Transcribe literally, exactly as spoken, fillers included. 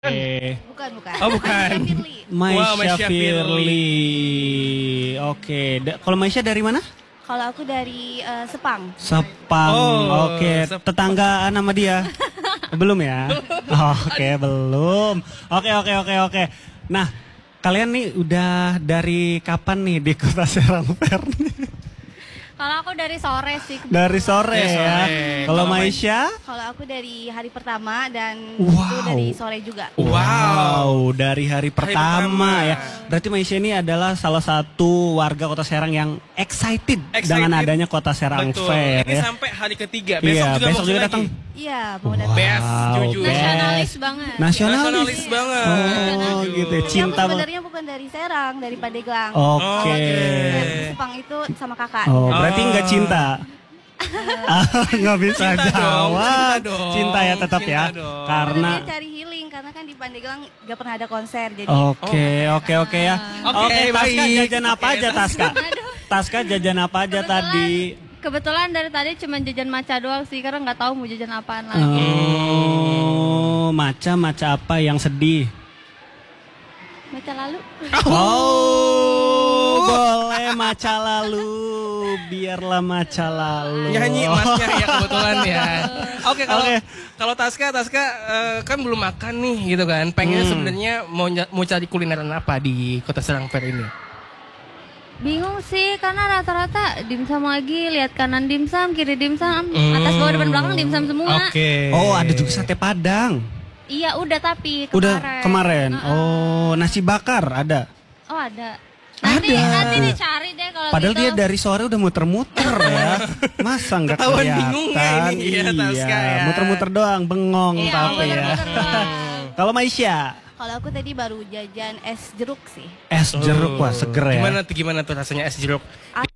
Eh, Bukan, bukan. Oh, bukan. Maisha Firly. Maisha Wow, Maisha Firly. Oke, Da- kalau Maisha dari mana? Kalau aku dari eh, Sepang. Sepang. Oh, Oke, Sep- tetanggaan sama dia. Belum ya? Oke, belum. Oke, oke, oke, oke. Nah, kalian nih udah dari kapan nih di Kota Serang Fair nih? Kalau aku dari sore sih. Dari sore Dari ya. sore. Kalau Kalau Maisha? Kalau aku dari hari pertama dan Wow. itu dari sore juga. Wow, dari hari pertama, pertama. ya. Berarti Maisha ini adalah salah satu warga Kota Serang yang excited, Excited. dengan adanya Kota Serang Betul. Fair Ini ya. sampai hari ketiga. Besok Iya, juga besok mau juga lagi. datang. Iya, mau datang. Best, Wow, jujur. best. Nasionalis banget. Nasionalis. Nasionalis banget. Oh, Jujur. gitu ya. Tapi Cinta aku banget. sebenarnya bukan dari Serang, dari Pandeglang. Oke. Oke. Saya di Sepang itu sama kakak. Oh, berarti Oh. nggak cinta? Ah, nggak bisa Cinta dong, jawab. cinta dong. Cinta ya tetap Cinta ya. dong. Karena Sebenarnya cari healing karena kan di Pandeglang gak pernah ada konser jadi. Oke, oke, oke ya. Oke, Oke, Taska baik. jajan apa Oke, aja Taska? Taska jajan apa aja Kebetulan- tadi? Kebetulan dari tadi cuma jajan maca doang sih, karena nggak tahu mau jajan apaan lagi. Oh, maca-maca apa yang sedih? Maca lalu. Oh, boleh maca lalu, biarlah maca lalu. Nyanyi masnya ya kebetulan ya. Oke, kalau Oke. kalau Taska, Taska eh, kan belum makan nih gitu kan. Pengen Hmm. sebenarnya mau ny- mau cari kulineran apa di Kota Serang Fair ini? Bingung sih, karena rata-rata dimsum lagi, lihat kanan dimsum, kiri dimsum, atas bawah depan belakang dimsum semua. Oke. Oh, ada juga sate Padang. Iya udah tapi kemarin. Udah kemarin. Heeh. Oh, nasi bakar ada. Oh ada. Nanti Ada. nanti dicari deh kalau Padahal gitu. dia dari sore udah muter-muter ya. Masa nggak Ketahuan kelihatan? bingung nggak ini ya, Taska ya? Muter-muter doang, bengong Iya, tapi ya. muter-muter doang. Kalau Maisha, Kalau aku tadi baru jajan es jeruk sih. es jeruk wah seger ya. Gimana tuh gimana tuh rasanya es jeruk?